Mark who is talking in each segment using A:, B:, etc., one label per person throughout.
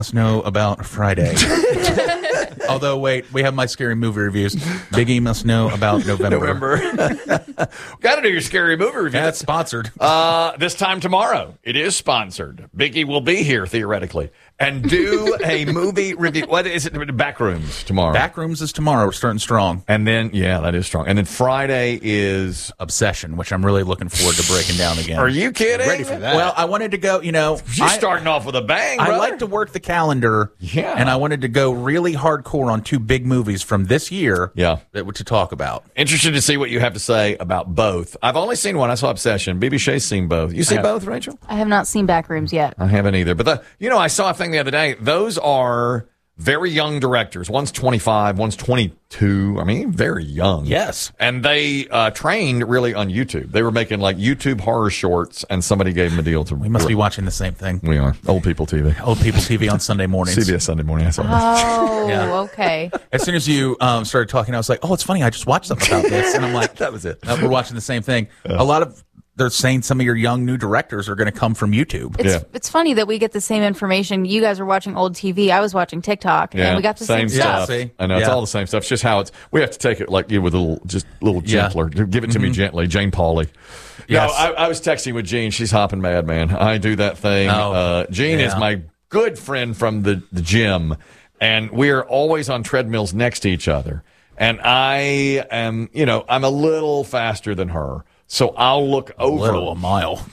A: Us know about Friday. Although, wait, we have my scary movie reviews. Biggie must know about November.
B: Got to do your scary movie review.
A: That's sponsored.
B: This time tomorrow, it is sponsored. Biggie will be here, theoretically, and do a movie review. What is it? Backrooms tomorrow.
A: Backrooms is tomorrow. We're starting strong.
B: And then, yeah, that is strong. And then Friday is
A: Obsession, which I'm really looking forward to breaking down again.
B: Are you kidding?
C: Ready for that?
A: Well, I wanted to go,
B: You're starting off with a bang, brother.
A: I like to work the calendar.
B: Yeah.
A: And I wanted to go really hardcore on 2 big movies from this year.
B: Yeah.
A: To talk about.
B: Interested to see what you have to say about both. I've only seen one. I saw Obsession. BB Shay's seen both. You see both, Rachel?
D: I have not seen Backrooms yet.
B: I haven't either. But I saw a thing the other day. Those are very young directors. One's 25, one's 22. I mean, very young.
A: Yes.
B: And they trained really on YouTube. They were making like YouTube horror shorts, and somebody gave them a deal to.
A: We must be watching the same thing.
B: We are. Old People TV.
A: Old People TV on Sunday mornings.
B: CBS Sunday morning. I saw that.
D: Oh,
A: Yeah.
D: okay.
A: As soon as you started talking, I was like, oh, it's funny. I just watched something about this. And I'm like,
B: That was it.
A: We're watching the same thing. A lot of, they're saying some of your young new directors are going to come from YouTube.
D: It's funny that we get the same information. You guys were watching old TV. I was watching TikTok, and we got the same stuff.
A: See?
B: I know it's
A: Yeah.
B: all the same stuff. It's just how we have to take it like you with a little
A: Yeah.
B: gentler. Give it to me gently, Jane Pauley.
A: Yes.
B: No, I was texting with Jean. She's hopping mad, man. I do that thing.
A: Oh,
B: Jean is
A: yeah.
B: my good friend from the gym, and we're always on treadmills next to each other. And I am, I'm a little faster than her. So I'll look over.
A: A mile.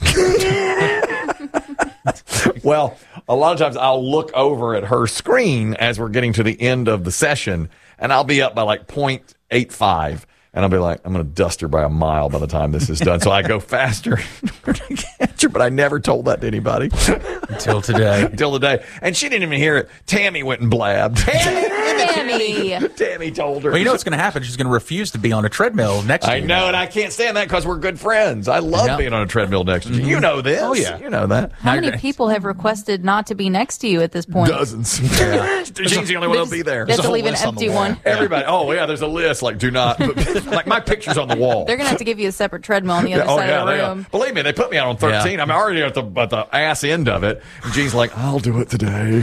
B: Well, a lot of times I'll look over at her screen as we're getting to the end of the session, and I'll be up by like 0.85. And I'll be like, I'm going to dust her by a mile by the time this is done. So I go faster in order to catch her, but I never told that to anybody.
A: Until today.
B: Until today. And she didn't even hear it. Tammy went and blabbed. Tammy told her.
A: Well, you know what's going to happen? She's going to refuse to be on a treadmill next to you.
B: I know, and I can't stand that because we're good friends. I love being on a treadmill next to you. You know this.
A: Oh, yeah.
B: You know that.
D: How many people have requested not to be next to you at this point?
B: Dozens. Jean's the only one that'll be there.
D: They have to
C: whole
D: leave an
C: list on the
D: empty
C: wall.
D: one.
B: Everybody. Oh, yeah, there's a list. Like, do not. Like, my picture's on the wall.
D: They're going to have to give you a separate treadmill on the other side of the
B: they are.
D: room.
B: Believe me, they put me out on 13.
A: Yeah.
B: I'm already at the ass end of it. And Jean's like, I'll do it today.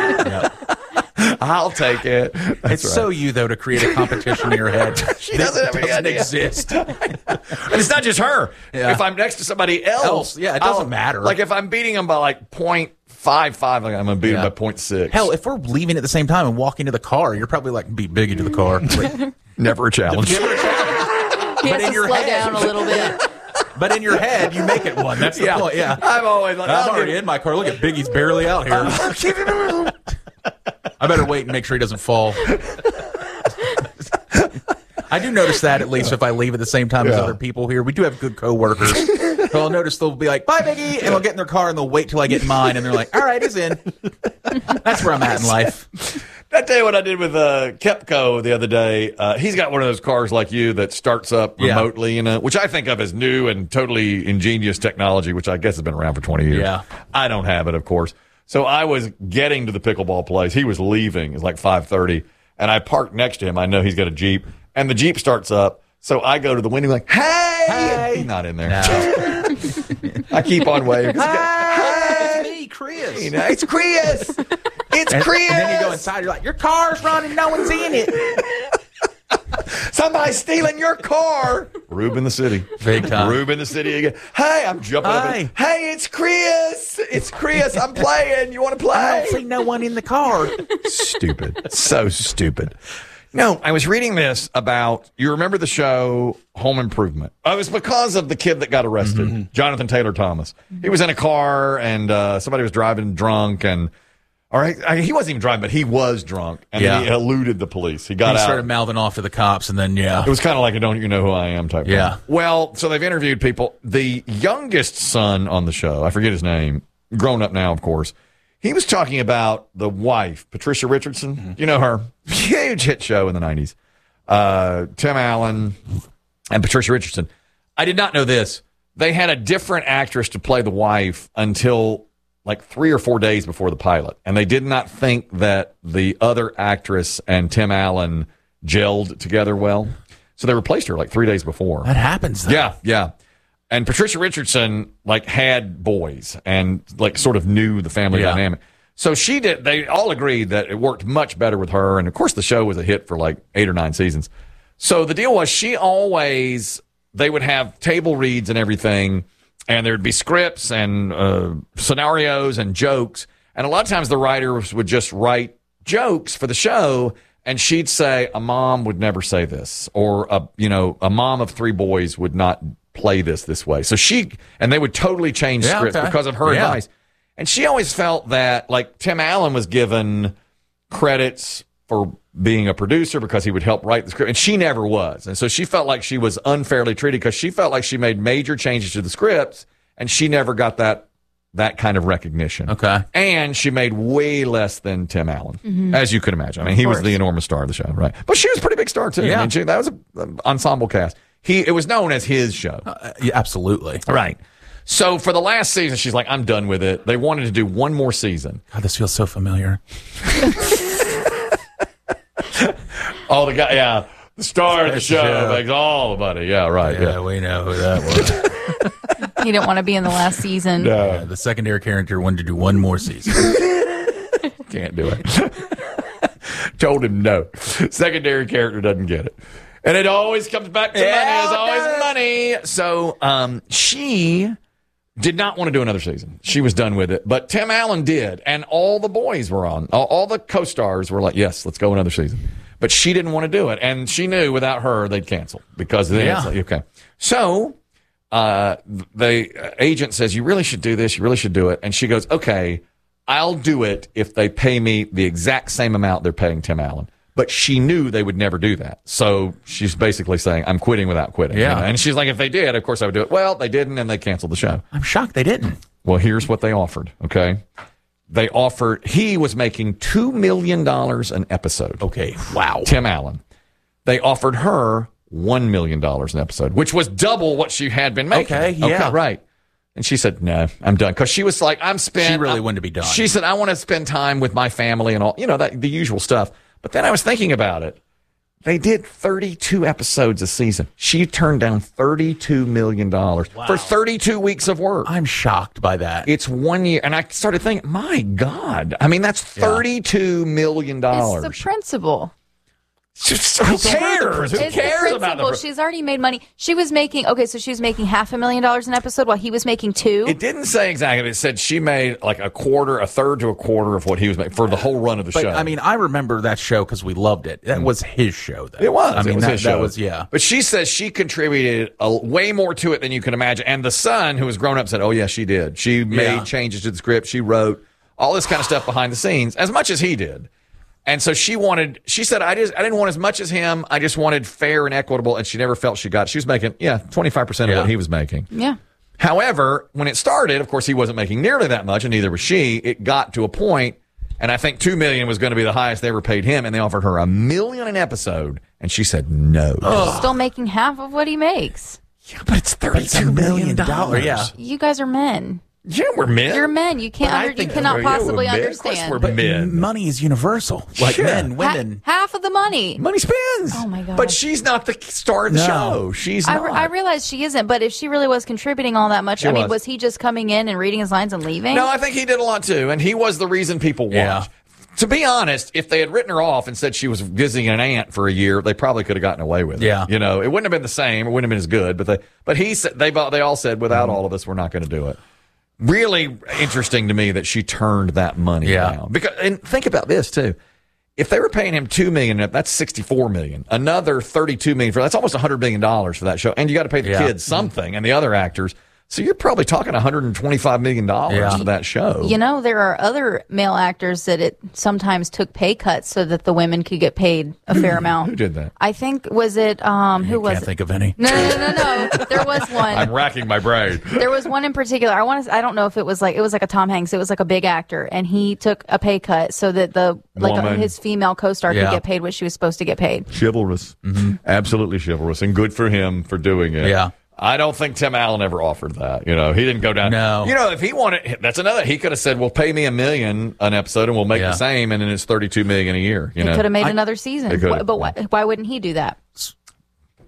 B: I'll take it. That's
A: It's so you, though, to create a competition in your head.
B: She doesn't have any idea.
A: exist.
B: And it's not just her.
A: Yeah.
B: If I'm next to somebody else,
A: Yeah, it doesn't matter.
B: Like if I'm beating them by like 0.55, like I'm going to beat them by 0.6.
A: Hell, if we're leaving at the same time and walking to the car, you're probably like, beat Biggie to the car. Like,
B: never a challenge.
D: He has
A: in
D: to
A: your
D: slow
A: head.
D: down a little bit.
A: But in your head, you make it one. That's the point. Yeah.
B: I'm always like,
A: I'm already in my car. Look at Biggie's barely out here. I better wait and make sure he doesn't fall. I do notice that, at least if I leave at the same time as other people here. We do have good coworkers. So I'll notice they'll be like, bye, Biggie, and they'll get in their car and they'll wait till I get in mine, and they're like, all right, he's in. That's where I'm at in life.
B: I tell you what I did with Kepco the other day. He's got one of those cars like you that starts up remotely, which I think of as new and totally ingenious technology, which I guess has been around for 20 years.
A: Yeah.
B: I don't have it, of course. So I was getting to the pickleball place. He was leaving. It's like 5:30, and I parked next to him. I know he's got a Jeep, and the Jeep starts up. So I go to the window like, hey! He's not in there.
A: No.
B: I keep on waving.
A: Hey, it's me, Chris.
B: It's Chris. It's Chris.
A: And then you go inside, you're like, your car's running, no one's in it.
B: Somebody's stealing your car. Rube in the city.
A: Big time.
B: Rube in the city again. Hey, I'm jumping up.
A: Hi.
B: Hey, it's Chris. It's Chris. I'm playing. You want to play?
A: I don't see no one in the car.
B: Stupid. So stupid. No, I was reading this about, you remember the show Home Improvement? It was because of the kid that got arrested, Jonathan Taylor Thomas. He was in a car and somebody was driving drunk and, he wasn't even driving, but he was drunk and he eluded the police. He got out.
A: Started mouthing off to the cops and then,
B: It was kind of like a don't you know who I am type
A: Yeah.
B: thing. Well, so they've interviewed people. The youngest son on the show, I forget his name, grown up now, of course. He was talking about the wife, Patricia Richardson. You know her. Huge hit show in the 90s. Tim Allen and Patricia Richardson. I did not know this. They had a different actress to play the wife until like 3 or 4 days before the pilot. And they did not think that the other actress and Tim Allen gelled together well. So they replaced her like 3 days before.
A: That happens, though.
B: Yeah. And Patricia Richardson, like, had boys and, like, sort of knew the family dynamic. So she did. They all agreed that it worked much better with her. And of course, the show was a hit for like 8 or 9 seasons. So the deal was they would have table reads and everything, and there'd be scripts and scenarios and jokes. And a lot of times the writers would just write jokes for the show, and she'd say, a mom would never say this, or a mom of 3 boys would not play this way. So they would totally change scripts because of her advice. And she always felt that, like, Tim Allen was given credits for being a producer because he would help write the script, and she never was. And so she felt like she was unfairly treated because she felt like she made major changes to the scripts, and she never got that kind of recognition.
A: Okay.
B: And she made way less than Tim Allen, as you could imagine. I mean, he was the enormous star of the show, right? But she was a pretty big star, too.
A: Yeah.
B: I mean, that was an ensemble cast. It was known as his show.
A: Yeah, absolutely.
B: Right. So for the last season, she's like, I'm done with it. They wanted to do one more season.
A: God, this feels so familiar.
B: The star of the show makes all the money. Yeah, right.
A: Yeah, we know who that was.
D: He didn't want to be in the last season.
B: No.
A: The secondary character wanted to do one more season.
B: Can't do it. Told him no. Secondary character doesn't get it. And it always comes back to money. It's always money. So she did not want to do another season. She was done with it. But Tim Allen did. And all the boys were on. All the co-stars were like, yes, let's go another season. But she didn't want to do it. And she knew without her, they'd cancel. Because then it's like, okay. So the agent says, you really should do this. You really should do it. And she goes, okay, I'll do it if they pay me the exact same amount they're paying Tim Allen. But she knew they would never do that. So she's basically saying, I'm quitting without quitting.
A: Yeah.
B: You know? And she's like, if they did, of course I would do it. Well, they didn't, and they canceled the show.
A: I'm shocked they didn't.
B: Well, here's what they offered, okay? He was making $2 million an episode.
A: Okay, wow.
B: Tim Allen. They offered her $1 million an episode, which was double what she had been making.
A: Okay,
B: right. And she said, no, I'm done. Because she was like,
A: She really wanted to be done.
B: She said, I want to spend time with my family and all, the usual stuff. But then I was thinking about it. They did 32 episodes a season. She turned down $32 million for 32 weeks of work.
A: I'm shocked by that.
B: It's 1 year. And I started thinking, my God. I mean, that's $32 million.
D: It's the principal.
B: Who cares? Who
D: It's
B: cares
D: the
B: about
D: principal.
B: the...
D: She's already made money. She was making $500,000 an episode while he was making $2 million.
B: It didn't say exactly. It said she made like a third to a quarter of what he was making for the whole run of the show.
A: I mean, I remember that show because we loved it. That was his show, though.
B: It was.
A: I mean,
B: it was his show.
A: That was, yeah.
B: But she says she contributed way more to it than you can imagine. And the son, who was grown up, said, oh, yeah, she did. She made changes to the script. She wrote all this kind of stuff behind the scenes, as much as he did. And so she said, I didn't want as much as him. I just wanted fair and equitable. And she never felt she got it. She was making, 25% of what he was making.
D: Yeah.
B: However, when it started, of course, he wasn't making nearly that much, and neither was she. It got to a point, and I think $2 million was going to be the highest they ever paid him, and they offered her $1 million an episode, and she said no.
D: She's still making half of what he makes.
B: Yeah, but it's $32 million.
A: Yeah.
D: You guys are men.
B: Yeah, we're men.
D: You're men. You can't. You cannot possibly understand.
B: We're men.
A: Money is universal. Like men, women.
D: Half of the money.
B: Money spins.
D: Oh my God.
B: But she's not the star of the show. She's not.
D: I realize she isn't, but if she really was contributing all that much, was he just coming in and reading his lines and leaving?
B: No, I think he did a lot too, and he was the reason people watched.
A: Yeah.
B: To be honest, if they had written her off and said she was visiting an aunt for a year, they probably could have gotten away with it.
A: Yeah.
B: It wouldn't have been the same. It wouldn't have been as good. But he said they all said without all of this, we're not going to do it. Really interesting to me that she turned that money down. And think about this too. If they were paying him $2 million, that's $64 million. Another $32 million that's almost $100 million for that show. And you got to pay the kids something and the other actors. So you're probably talking $125 million for that show.
D: There are other male actors that it sometimes took pay cuts so that the women could get paid a fair amount.
B: Who did that?
D: I think, was it, who was it?
A: Can't think of any.
D: No. There was one.
B: I'm racking my brain.
D: There was one in particular. I don't know if it was like a Tom Hanks. It was like a big actor, and he took a pay cut so that his female co-star could get paid what she was supposed to get paid.
B: Chivalrous. Mm-hmm. Absolutely chivalrous, and good for him for doing it.
A: Yeah.
B: I don't think Tim Allen ever offered that. He didn't go down.
A: No.
B: If he wanted, that's another. He could have said, "Well, pay me $1 million an episode, and we'll make the same, and then it's $32 million a year."
D: He could have made another season.
B: But
D: why wouldn't he do that?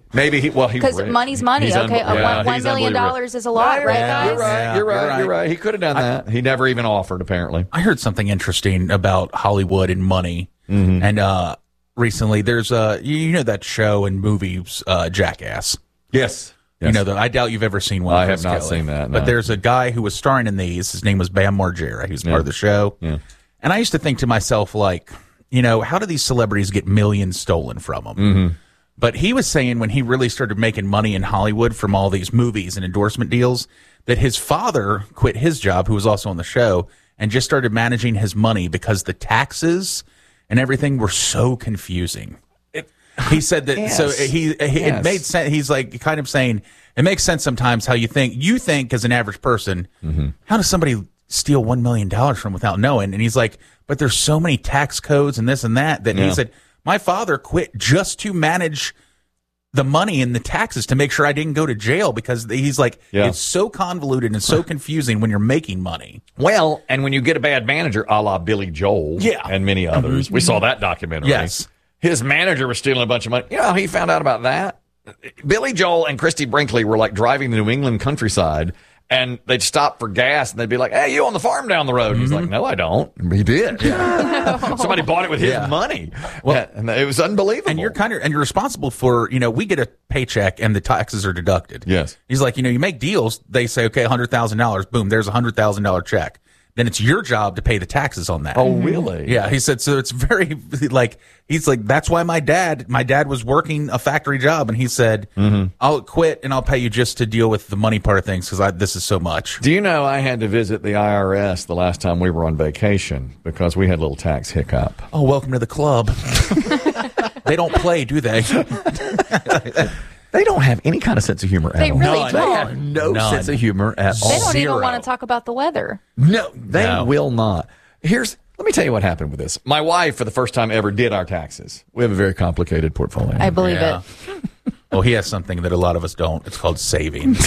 B: Maybe
D: because money's money.
B: He's
D: okay, $1 million is a lot, right, guys?
B: You're right. He could have done that. He never even offered. Apparently,
A: I heard something interesting about Hollywood and money, and recently there's that show and movies, Jackass.
B: Yes.
A: I doubt you've ever seen one.
B: I have not seen that. No.
A: But there's a guy who was starring in these. His name was Bam Margera. He was part of the show.
B: Yeah.
A: And I used to think to myself, like, how do these celebrities get millions stolen from them? Mm-hmm. But he was saying when he really started making money in Hollywood from all these movies and endorsement deals, that his father quit his job, who was also on the show, and just started managing his money because the taxes and everything were so confusing. He said that, it made sense. He's like kind of saying, it makes sense sometimes how you think as an average person, how does somebody steal $1 million from without knowing? And he's like, but there's so many tax codes and this and that he said, my father quit just to manage the money and the taxes to make sure I didn't go to jail because he's like, it's so convoluted and so confusing when you're making money.
B: Well, and when you get a bad manager, a la Billy Joel and many others, we saw that documentary.
A: Yes.
B: His manager was stealing a bunch of money. You know how he found out about that? Billy Joel and Christy Brinkley were like driving the New England countryside, and they'd stop for gas, and they'd be like, hey, you on the farm down the road? And he's like, no, I don't. And he did. Somebody bought it with his money. Well, and it was unbelievable.
A: And you're responsible for, we get a paycheck and the taxes are deducted.
B: Yes.
A: He's like, you make deals. They say, okay, $100,000. Boom, there's a $100,000 check. Then it's your job to pay the taxes on that.
B: Oh, really?
A: Yeah. He said, so it's very he's like, that's why my dad was working a factory job. And he said, I'll quit and I'll pay you just to deal with the money part of things because this is so much.
B: Do you know I had to visit the IRS the last time we were on vacation because we had a little tax hiccup?
A: Oh, welcome to the club. They don't play, do they?
B: They don't have any kind of sense of humor at all.
D: They really don't.
B: They have no sense of humor at all.
D: They don't even want to talk about the weather.
B: No, they will not. Let me tell you what happened with this. My wife, for the first time ever, did our taxes. We have a very complicated portfolio.
D: I believe it.
A: Well, he has something that a lot of us don't. It's called savings.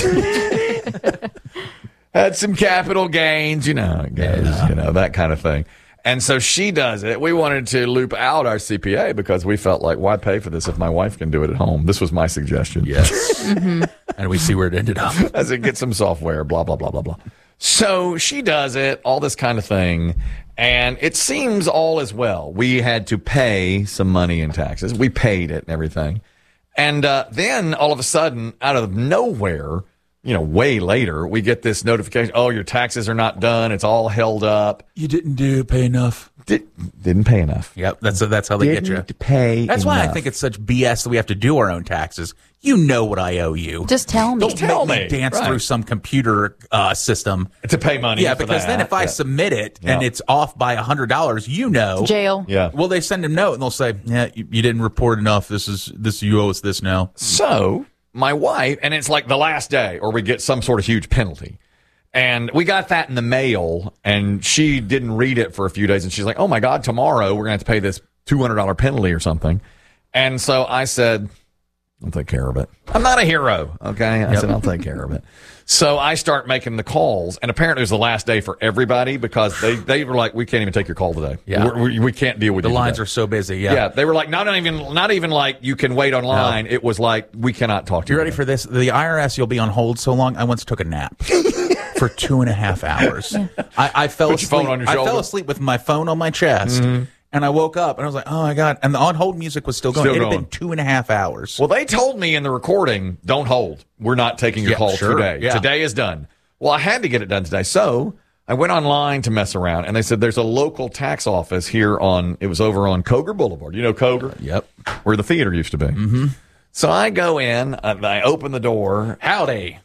B: Had some capital gains, that kind of thing. And so she does it. We wanted to loop out our CPA because we felt like, why pay for this if my wife can do it at home? This was my suggestion.
A: Yes. And we see where it ended up.
B: As it gets some software, blah, blah, blah, blah, blah. So she does it, all this kind of thing. And it seems all as well. We had to pay some money in taxes. We paid it and everything. And then all of a sudden, out of nowhere, way later, we get this notification, oh, your taxes are not done. It's all held up.
A: You didn't pay enough.
B: Didn't pay enough.
A: Yep, that's how they get you.
B: Didn't pay
A: That's
B: enough.
A: why I think it's such BS that we have to do our own taxes. You know what I owe you.
D: Just tell me.
A: Don't tell me. Dance through some computer system.
B: To pay money
A: Yeah, because then if I submit it and it's off by $100,
D: Jail.
B: Yeah.
A: Well, they send a note and they'll say, yeah, you didn't report enough. You owe us this now.
B: So my wife, and it's like the last day, or we get some sort of huge penalty. And we got that in the mail, and she didn't read it for a few days, and she's like, oh, my God, tomorrow we're going to have to pay this $200 penalty or something. And so I said, I'll take care of it. I'm not a hero, okay? I said, I'll take care of it. So I start making the calls, and apparently it was the last day for everybody because they were like, we can't even take your call today.
A: Yeah.
B: We can't deal with
A: the
B: you.
A: The lines
B: today.
A: are so busy, yeah.
B: Yeah, they were like, not even like you can wait online. No. It was like, we cannot talk to you.
A: You ready for this? The IRS, you'll be on hold so long. I once took a nap. For 2.5 hours. I fell asleep.
B: Phone on your shoulder.
A: I fell asleep with my phone on my chest, and I woke up, and I was like, oh, my God. And the on-hold music was still going. It had been 2.5 hours.
B: Well, they told me in the recording, don't hold. We're not taking your call today. Yeah. Today is done. Well, I had to get it done today. So I went online to mess around, and they said there's a local tax office here it was over on Koger Boulevard. You know Koger?
A: Yep.
B: Where the theater used to be.
A: Mm-hmm.
B: So I go in, I open the door. Howdy.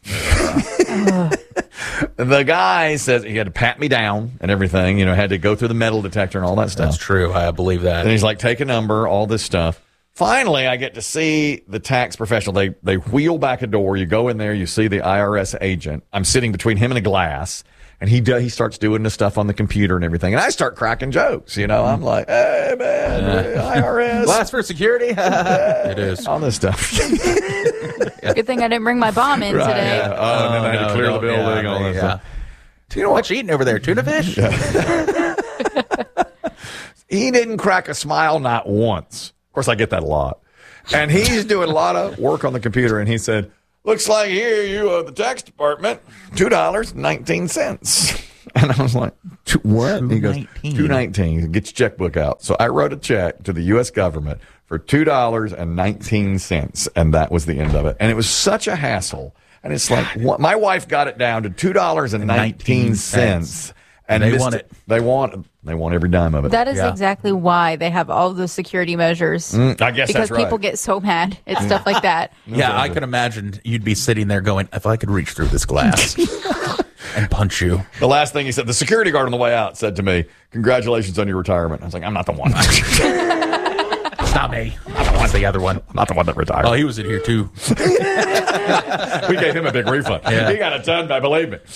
B: The guy says he had to pat me down and everything, had to go through the metal detector and all that stuff.
A: That's true. I believe that.
B: And he's like, take a number, all this stuff. Finally, I get to see the tax professional. They wheel back a door. You go in there, you see the IRS agent. I'm sitting between him and a glass. And he starts doing the stuff on the computer and everything. And I start cracking jokes. I'm like, hey, man, IRS.
A: Glass for security? It is.
B: All this stuff.
D: Good thing I didn't bring my bomb in today.
B: Yeah. Oh, and then I had to clear the building. All that stuff.
A: Do you know what you eating over there? Tuna fish?
B: Yeah. He didn't crack a smile, not once. Of course, I get that a lot. And he's doing a lot of work on the computer, and he said, looks like here you owe the tax department $2.19. And I was like, what? And he goes, $2.19. Get your checkbook out. So I wrote a check to the U.S. government for $2.19, and that was the end of it. And it was such a hassle. And it's like, my wife got it down to $2.19. And
A: they want it.
B: They want every dime of it.
D: That is exactly why they have all the security measures.
B: I guess
D: because
B: that's right.
D: People get so mad at stuff like that.
A: Yeah, I can imagine you'd be sitting there going, if I could reach through this glass and punch you.
B: The last thing he said, the security guard on the way out said to me, congratulations on your retirement. I was like, I'm not the one.
A: It's not me. I want the other one.
B: I'm not the one that retired.
A: Oh, he was in here too.
B: We gave him a big refund. Yeah. He got a ton back, believe me.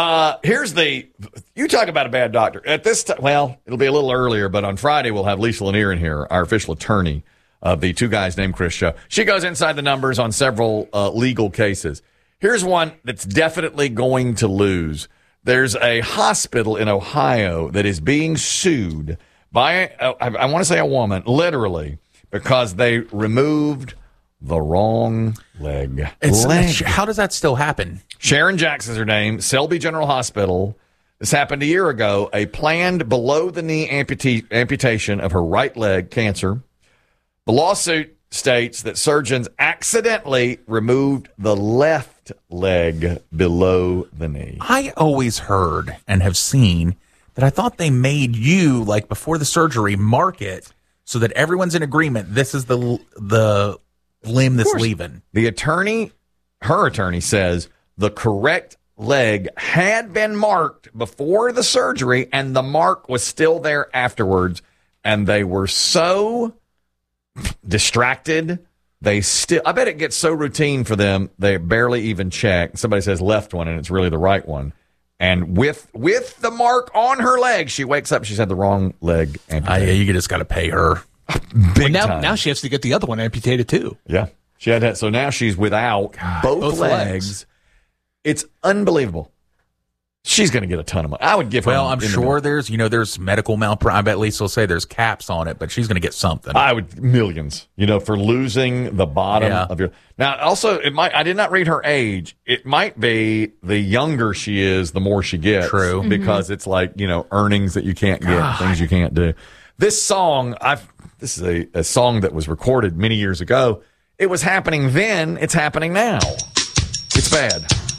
B: You talk about a bad doctor. At this time, well, it'll be a little earlier, but on Friday we'll have Lisa Lanier in here, our official attorney of the Two Guys Named Chris show. She goes inside the numbers on several legal cases. Here's one that's definitely going to lose. There's a hospital in Ohio that is being sued by, I want to say a woman, literally, because they removed the wrong leg.
A: How does that still happen?
B: Sharon Jackson's her name, Selby General Hospital. This happened a year ago. A planned below-the-knee amputation of her right leg, cancer. The lawsuit states that surgeons accidentally removed the left leg below the knee.
A: I always heard and have seen that I thought they made you, like before the surgery, mark it so that everyone's in agreement. This is the limb that's leaving.
B: Her attorney says the correct leg had been marked before the surgery and the mark was still there afterwards. And they were so distracted. I bet it gets so routine for them, they barely even check. Somebody says left one and it's really the right one. And with the mark on her leg, she wakes up, she's had the wrong leg amputated.
A: You just got to pay her.
B: Big time.
C: Now she has to get the other one amputated too.
B: Yeah. She had that. So now she's without both legs. It's unbelievable. She's going to get a ton of money. I would give her.
A: Well, I'm sure there's medical malpractice. I bet Lisa will say there's caps on it, but she's going to get something.
B: I would millions, for losing the bottom of your. Now, also, I did not read her age. It might be the younger she is, the more she gets.
A: True.
B: Because it's like, earnings that you can't get, things you can't do. This song, this is a song that was recorded many years ago. It was happening then. It's happening now. It's bad.